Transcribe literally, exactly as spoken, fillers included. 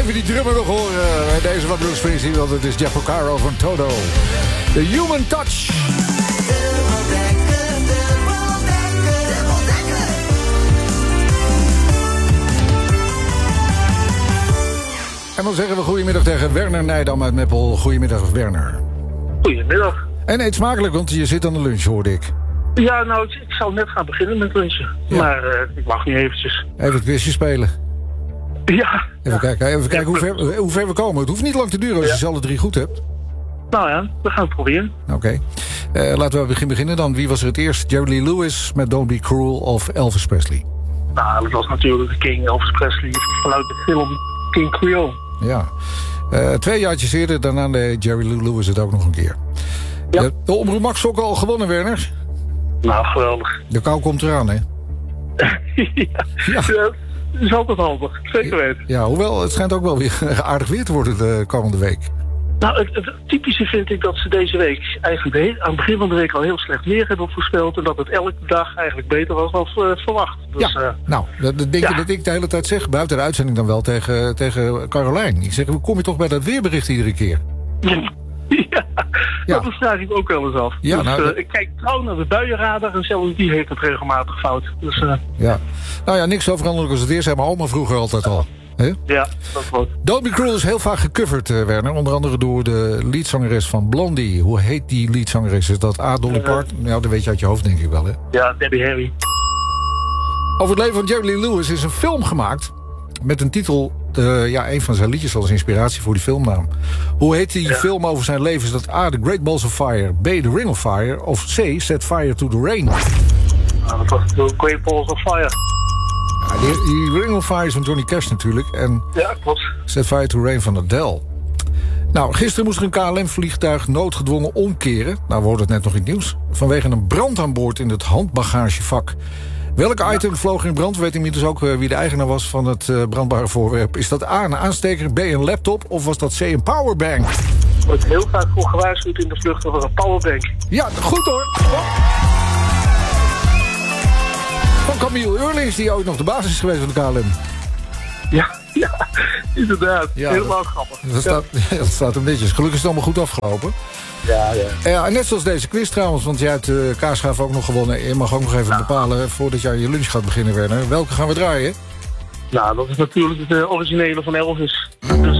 even die drummer nog horen bij deze van Bruce Springsteen, want het is Jeff Porcaro van Toto. The Human Touch. En dan zeggen we goedemiddag tegen Werner Nijdam uit Meppel. Goedemiddag, Werner. Goedemiddag. En eet smakelijk, want je zit aan de lunch, hoorde ik. Ja, nou, ik, ik zou net gaan beginnen met lunchen. Ja. Maar uh, ik mag niet eventjes. Even het quizje spelen. Ja. Even ja. kijken, even kijken ja, hoe, ver, hoe ver we komen. Het hoeft niet lang te duren als ja. je ze alle drie goed hebt. Nou ja, we gaan het proberen. Oké. Okay. Uh, laten we begin beginnen dan. Wie was er het eerst? Jerry Lee Lewis met Don't Be Cruel of Elvis Presley? Nou, dat was natuurlijk de King, Elvis Presley, vanuit de film King Creole. Ja. Uh, twee jaartjes eerder, daarna deed Jerry Lee Lewis het ook nog een keer. Ja. De Omroep Max Sokken al gewonnen, Werner? Nou, geweldig. De kou komt eraan, hè? ja. ja. Dat is altijd handig, zeker weten. Ja, hoewel, het schijnt ook wel weer aardig weer te worden de komende week. Nou, het, het typische vind ik dat ze deze week eigenlijk de, aan het begin van de week al heel slecht weer hebben voorspeld. En dat het elke dag eigenlijk beter was dan uh, verwacht. Dus, ja, uh, nou, dat, dat denk je ja. dat ik de hele tijd zeg, buiten de uitzending dan wel tegen, tegen Carolijn. Ik zeg, hoe kom je toch bij dat weerbericht iedere keer? Ja, ja. dat vraag ik ook wel eens af. Ja, dus, nou, uh, dat... ik kijk trouw naar de buienradar en zelfs die heeft het regelmatig fout. Dus, uh... ja. Nou ja, niks zo veranderlijk als het weer, zei mijn oma vroeger altijd al. He? Ja, dat klopt. Don't Be Cruel is heel vaak gecoverd, uh, Werner. Onder andere door de leadzangeres van Blondie. Hoe heet die leadzangeres? Is dat A. Dolly Parton? Uh, nou, dat weet je uit je hoofd denk ik wel, hè? Ja, Debbie Harry. Over het leven van Jerry Lee Lewis is een film gemaakt met een titel. Uh, ja, een van zijn liedjes als inspiratie voor die filmnaam. Hoe heet die ja. film over zijn leven? Is dat A. The Great Balls of Fire, B. The Ring of Fire of C. Set Fire to the Rain? Nou, dat was The Great Balls of Fire. Ja, die, die Ring of Fire is van Johnny Cash natuurlijk. En ja, klopt. Set Fire to the Rain van Adele. Nou, gisteren moest er een K L M-vliegtuig noodgedwongen omkeren. Nou, we hoorden het net nog in het nieuws. Vanwege een brand aan boord in het handbagagevak. Welk ja. item vloog in brand? We weten inmiddels ook uh, wie de eigenaar was van het uh, brandbare voorwerp. Is dat A, een aansteker, B, een laptop of was dat C, een powerbank? Er wordt heel vaak voor gewaarschuwd in de vlucht over een powerbank. Ja, goed hoor. Van Camille Eurlings, die ooit nog de basis is geweest van de K L M. Ja, ja, inderdaad. Ja, helemaal dat, grappig. Dat staat, ja, dat staat een beetje. Gelukkig is het allemaal goed afgelopen. Ja, ja. Ja, net zoals deze quiz trouwens, want jij hebt de uh, Kaarschaaf ook nog gewonnen. Je mag ook nog even nou. bepalen, voordat jij je lunch gaat beginnen, Werner. Welke gaan we draaien? Nou, dat is natuurlijk de originele van Elvis.